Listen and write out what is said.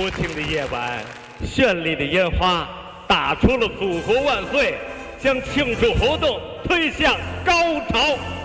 国庆的夜晚，绚丽的烟花打出了“祖国万岁”，将庆祝活动推向高潮。